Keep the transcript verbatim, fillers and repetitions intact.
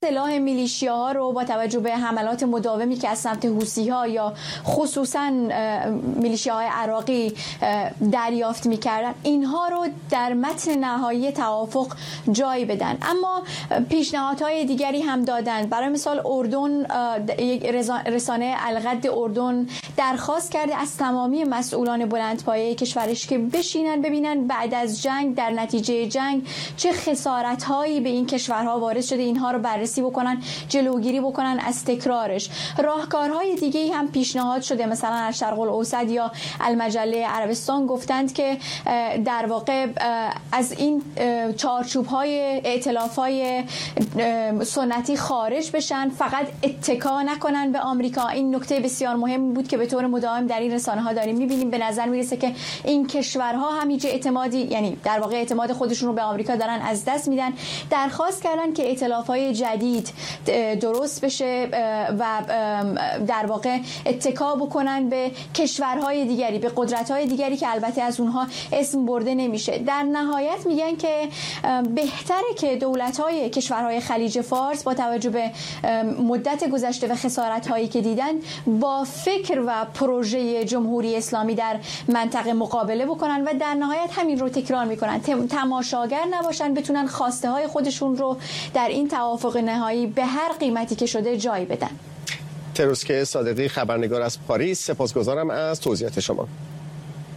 سلاح میلیشیاها رو با توجه به حملات مداومی که از سمت حوثی‌ها یا خصوصا میلیشیاهای عراقی دریافت می‌کردن، اینها رو در متن نهایی توافق جای بدن. اما پیشنهادهای دیگری هم دادند. برای مثال اردن، رسانه القد اردن درخواست کرده از تمامی مسئولان بلندپایه کشورش که بشینن ببینن بعد از جنگ، در نتیجه جنگ چه خسارت‌هایی به این کشورها وارد شده، اینها رو بررسی بکنن، جلوگیری بکنن از تکرارش. راهکارهای دیگه‌ای هم پیشنهاد شده، مثلا از شرق الاوسط یا المجله عربستان گفتند که در واقع از این چارچوب‌های ائتلاف‌های سنتی خارج بشن، فقط اتکا نکنن به آمریکا. این نکته بسیار مهم بود که به طور مداوم در این رسانه‌ها داریم می‌بینیم. به نظر میرسه که این کشورها هم هیچ اعتمادی، یعنی در واقع اعتماد خودشون رو به آمریکا دارن از دست میدن. درخواست کردن که ائتلاف‌های جدید درست بشه و در واقع اتکا بکنن به کشورهای دیگری، به قدرت‌های دیگری که البته از اونها اسم برده نمیشه. در نهایت میگن که بهتره که دولت‌های کشورهای خلیج فارس با توجه به مدت گذشته و خسارت‌هایی که دیدن با فکر و پروژه جمهوری اسلامی در منطقه مقابله بکنن و در نهایت همین رو تکرار میکنن، تماشاگر نباشن، بتونن خواسته های خودشون رو در این توافق نهایی به هر قیمتی که شده جای بدن. تروسکه صادقی، خبرنگار از پاریس، سپاسگزارم از توضیحات شما.